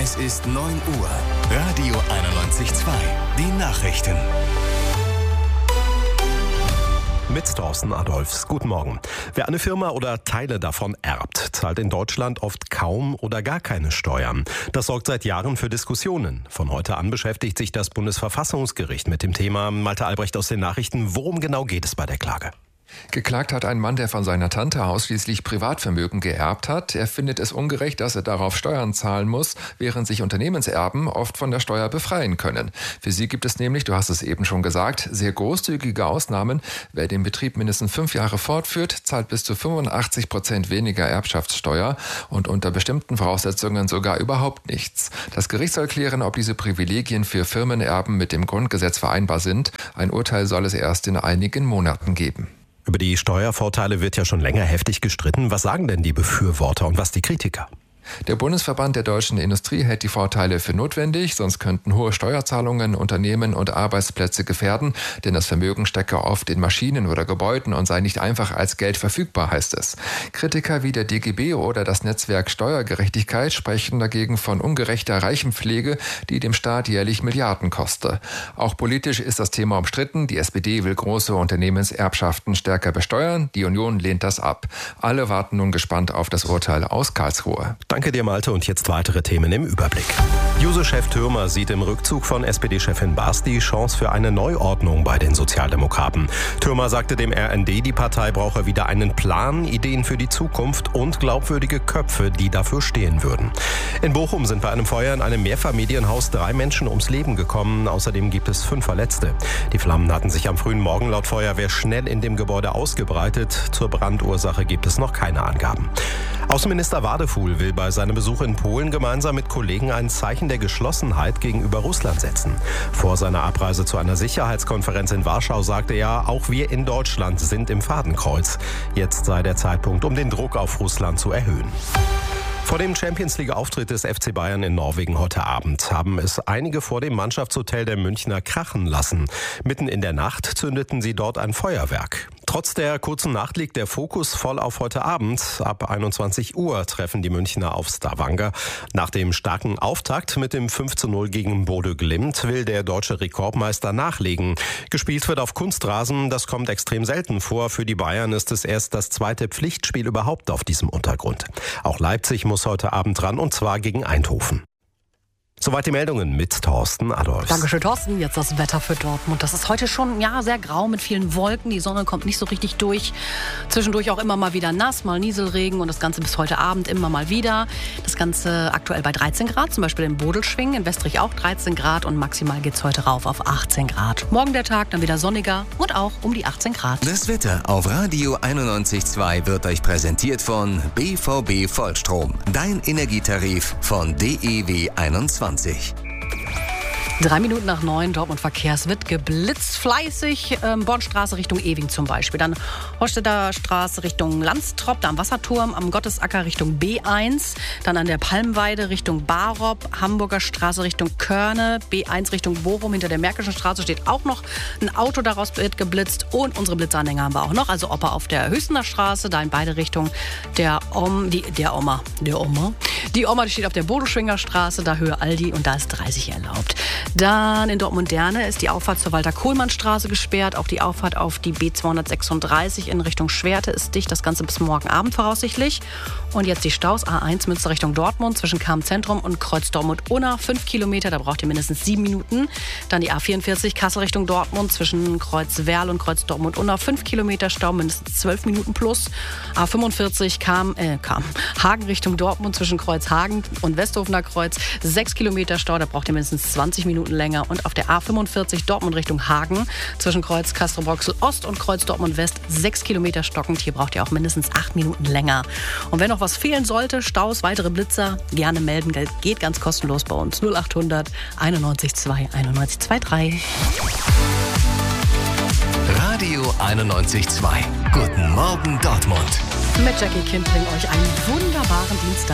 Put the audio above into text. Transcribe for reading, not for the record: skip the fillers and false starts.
Es ist 9 Uhr. Radio 91.2. Die Nachrichten. Mit Thorsten Adolfs. Guten Morgen. Wer eine Firma oder Teile davon erbt, zahlt in Deutschland oft kaum oder gar keine Steuern. Das sorgt seit Jahren für Diskussionen. Von heute an beschäftigt sich das Bundesverfassungsgericht mit dem Thema. Malte Albrecht aus den Nachrichten. Worum genau geht es bei der Klage? Geklagt hat ein Mann, der von seiner Tante ausschließlich Privatvermögen geerbt hat. Er findet es ungerecht, dass er darauf Steuern zahlen muss, während sich Unternehmenserben oft von der Steuer befreien können. Für sie gibt es nämlich, du hast es eben schon gesagt, sehr großzügige Ausnahmen. Wer den Betrieb mindestens 5 Jahre fortführt, zahlt bis zu 85% weniger Erbschaftssteuer und unter bestimmten Voraussetzungen sogar überhaupt nichts. Das Gericht soll klären, ob diese Privilegien für Firmenerben mit dem Grundgesetz vereinbar sind. Ein Urteil soll es erst in einigen Monaten geben. Über die Steuervorteile wird ja schon länger heftig gestritten. Was sagen denn die Befürworter und was die Kritiker? Der Bundesverband der deutschen Industrie hält die Vorteile für notwendig, sonst könnten hohe Steuerzahlungen Unternehmen und Arbeitsplätze gefährden, denn das Vermögen stecke oft in Maschinen oder Gebäuden und sei nicht einfach als Geld verfügbar, heißt es. Kritiker wie der DGB oder das Netzwerk Steuergerechtigkeit sprechen dagegen von ungerechter Reichenpflege, die dem Staat jährlich Milliarden koste. Auch politisch ist das Thema umstritten. Die SPD will große Unternehmenserbschaften stärker besteuern. Die Union lehnt das ab. Alle warten nun gespannt auf das Urteil aus Karlsruhe. Danke dir, Malte. Und jetzt weitere Themen im Überblick. Juso-Chef Thürmer sieht im Rückzug von SPD-Chefin Baas die Chance für eine Neuordnung bei den Sozialdemokraten. Thürmer sagte dem RND, die Partei brauche wieder einen Plan, Ideen für die Zukunft und glaubwürdige Köpfe, die dafür stehen würden. In Bochum sind bei einem Feuer in einem Mehrfamilienhaus 3 Menschen ums Leben gekommen. Außerdem gibt es 5 Verletzte. Die Flammen hatten sich am frühen Morgen laut Feuerwehr schnell in dem Gebäude ausgebreitet. Zur Brandursache gibt es noch keine Angaben. Außenminister Wadefuhl will bei seinem Besuch in Polen gemeinsam mit Kollegen ein Zeichen der Geschlossenheit gegenüber Russland setzen. Vor seiner Abreise zu einer Sicherheitskonferenz in Warschau sagte er, auch wir in Deutschland sind im Fadenkreuz. Jetzt sei der Zeitpunkt, um den Druck auf Russland zu erhöhen. Vor dem Champions-League-Auftritt des FC Bayern in Norwegen heute Abend haben es einige vor dem Mannschaftshotel der Münchner krachen lassen. Mitten in der Nacht zündeten sie dort ein Feuerwerk. Trotz der kurzen Nacht liegt der Fokus voll auf heute Abend. Ab 21 Uhr treffen die Münchner auf Stavanger. Nach dem starken Auftakt mit dem 5:0 gegen Bodø Glimt will der deutsche Rekordmeister nachlegen. Gespielt wird auf Kunstrasen, das kommt extrem selten vor. Für die Bayern ist es erst das 2. Pflichtspiel überhaupt auf diesem Untergrund. Auch Leipzig muss heute Abend ran, und zwar gegen Eindhoven. Soweit die Meldungen mit Thorsten Adolfs. Dankeschön, Thorsten. Jetzt das Wetter für Dortmund. Das ist heute schon sehr grau mit vielen Wolken. Die Sonne kommt nicht so richtig durch. Zwischendurch auch immer mal wieder nass, mal Nieselregen und das Ganze bis heute Abend immer mal wieder. Das Ganze aktuell bei 13 Grad, zum Beispiel in Bodelschwingen, in Westrich auch 13 Grad und maximal geht's heute rauf auf 18 Grad. Morgen der Tag dann wieder sonniger und auch um die 18 Grad. Das Wetter auf Radio 91.2 wird euch präsentiert von BVB Vollstrom. Dein Energietarif von DEW 21. 3 Minuten nach 9, Dortmund Verkehrs wird geblitzt, fleißig. Bornstraße Richtung Ewing zum Beispiel. Dann Hollstedter Straße Richtung Landstrop, da am Wasserturm, am Gottesacker Richtung B1. Dann an der Palmweide Richtung Barop, Hamburger Straße Richtung Körne, B1 Richtung Bochum. Hinter der Märkischen Straße steht auch noch ein Auto, daraus wird geblitzt. Und unsere Blitzanhänger haben wir auch noch. Also Opa auf der Hüstener Straße, da in beide Richtungen. Die Oma, die steht auf der Bodelschwinger Straße, da Höhe Aldi und da ist 30 erlaubt. Dann in Dortmund-Derne ist die Auffahrt zur Walter-Kohlmann-Straße gesperrt. Auch die Auffahrt auf die B236 in Richtung Schwerte ist dicht. Das Ganze bis morgen Abend voraussichtlich. Und jetzt die Staus. A1 Münster Richtung Dortmund zwischen Cham-Zentrum und Kreuz Dortmund-Unna. 5 Kilometer, da braucht ihr mindestens 7 Minuten. Dann die A44 Kassel Richtung Dortmund zwischen Kreuz Werl und Kreuz Dortmund-Unna. 5 Kilometer Stau, mindestens 12 Minuten plus. A45 Hagen Richtung Dortmund zwischen Kreuz Hagen und Westhofener Kreuz. 6 Kilometer Stau, da braucht ihr mindestens 20 Minuten länger. Und auf der A45 Dortmund Richtung Hagen zwischen Kreuz Castrop-Rauxel Ost und Kreuz Dortmund West 6 Kilometer stockend. Hier braucht ihr auch mindestens 8 Minuten länger. Und wenn noch was fehlen sollte, Staus, weitere Blitzer, gerne melden. Geht ganz kostenlos bei uns. 0800 91 2 91 23. Radio 91.2. Guten Morgen Dortmund. Mit Jackie Kindling euch einen wunderbaren Dienstag.